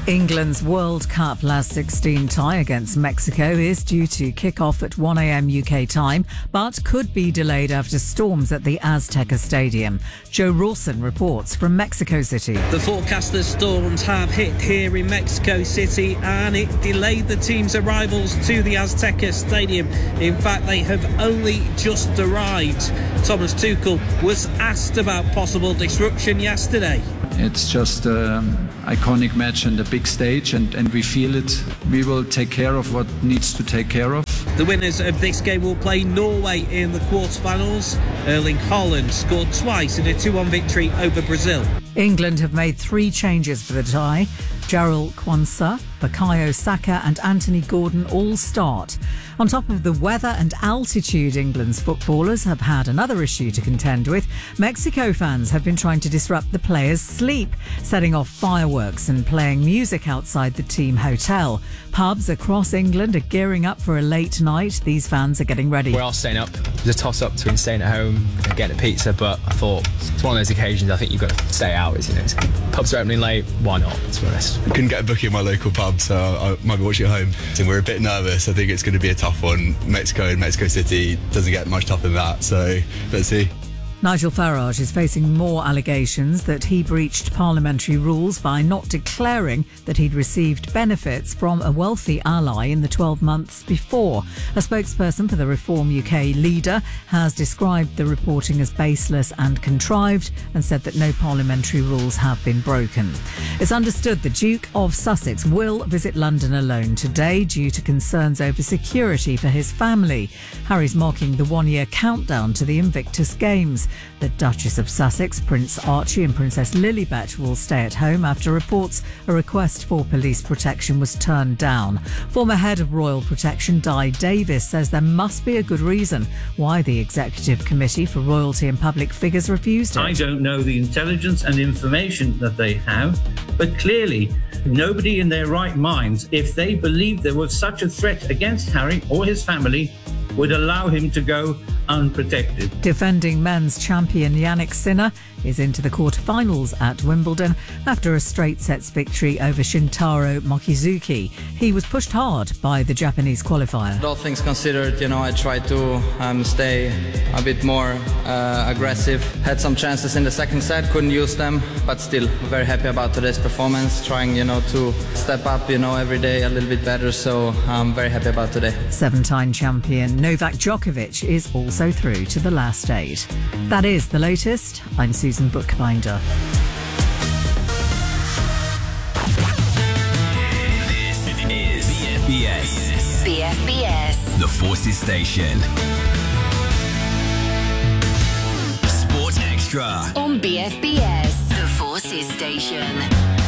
England's World Cup last 16 tie against Mexico is due to kick off at 1 a.m. UK time, but could be delayed after storms at the Azteca Stadium. Joe Rawson reports from Mexico City. The forecaster's storms have hit here in Mexico City and it delayed the team's arrivals to the Azteca Stadium. In fact, they have only just arrived. Thomas Tuchel was asked about possible disruption yesterday. It's just an iconic match and a big stage, and we feel it. We will take care of what needs to take care of. The winners of this game will play Norway in the quarterfinals. Erling Haaland scored twice in a 2-1 victory over Brazil. England have made 3 changes for the tie. Jarrell Quansah, Bukayo Saka and Anthony Gordon all start. On top of the weather and altitude England's footballers have had another issue to contend with. Mexico fans have been trying to disrupt the players' sleep, setting off fireworks and playing music outside the team hotel. Pubs across England are gearing up for a late night. These fans are getting ready. We're all staying up. There's a toss-up between staying at home and getting a pizza, but I thought it's one of those occasions I think you've got to stay out. Pubs are opening late, why not, to be honest? I couldn't get a booking in my local pub, so I might be watching at home. And we're a bit nervous. I think it's going to be a tough one. Mexico and Mexico City doesn't get much tougher than that, so let's see. Nigel Farage is facing more allegations that he breached parliamentary rules by not declaring that he'd received benefits from a wealthy ally in the 12 months before. A spokesperson for the Reform UK leader has described the reporting as baseless and contrived and said that no parliamentary rules have been broken. It's understood the Duke of Sussex will visit London alone today due to concerns over security for his family. Harry's marking the 1-year countdown to the Invictus Games. The Duchess of Sussex, Prince Archie and Princess Lilibet will stay at home after reports a request for police protection was turned down. Former head of Royal Protection Di Davis says there must be a good reason why the Executive Committee for Royalty and Public Figures refused it. I don't know the intelligence and information that they have, but clearly nobody in their right minds, if they believed there was such a threat against Harry or his family, would allow him to go unprotected. Defending men's champion Yannick Sinner is into the quarterfinals at Wimbledon after a straight sets victory over Shintaro Mochizuki. He was pushed hard by the Japanese qualifier. All things considered, I tried to stay a bit more aggressive. Had some chances in the second set, couldn't use them, but still very happy about today's performance. Trying, to step up, every day a little bit better. So I'm very happy about today. 7-time champion Novak Djokovic is also through to the last 8. That is the latest. I'm Susan Bookbinder. This is BFBS. BFBS. The Forces Station. Sport Extra. On BFBS. The Forces Station.